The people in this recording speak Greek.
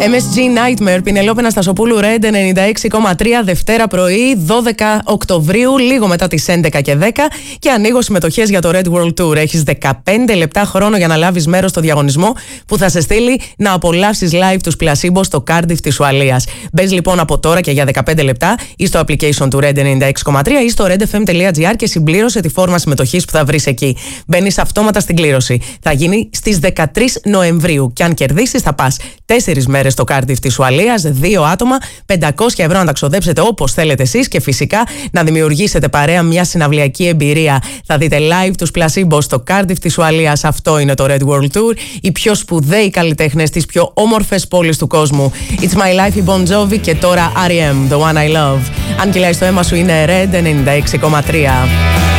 MSG Nightmare, Πινελόπη Αναστασοπούλου, Red 96,3, Δευτέρα πρωί, 12 Οκτωβρίου, λίγο μετά τις 11 και 10. Και ανοίγω συμμετοχές για το Red World Tour. Έχεις 15 λεπτά χρόνο για να λάβεις μέρος στο διαγωνισμό που θα σε στείλει να απολαύσεις live τους Placebo στο Cardiff της Ουαλίας. Μπες λοιπόν από τώρα και για 15 λεπτά ή στο application του Red 96,3 ή στο redfm.gr και συμπλήρωσε τη φόρμα συμμετοχής που θα βρεις εκεί. Μπαίνεις αυτόματα στην κλήρωση. Θα γίνει στις 13 Νοεμβρίου. Και αν κερδίσεις, θα πας 4 μέρες στο Cardiff της Ουαλίας, 2 άτομα, 500 ευρώ να τα ξοδέψετε όπως θέλετε εσείς και φυσικά να δημιουργήσετε παρέα μια συναυλιακή εμπειρία. Θα δείτε live τους Placebo στο Cardiff της Ουαλίας. Αυτό είναι το Red World Tour. Οι πιο σπουδαίοι καλλιτέχνες της πιο όμορφες πόλεις του κόσμου. It's My Life, η Bon Jovi και τώρα R.E.M. The One I Love. Αν κυλάει στο αίμα σου είναι Red 96,3.